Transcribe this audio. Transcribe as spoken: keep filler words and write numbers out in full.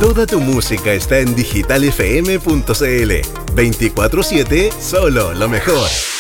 Toda tu música está en digital f m punto c l. veinticuatro siete, solo lo mejor.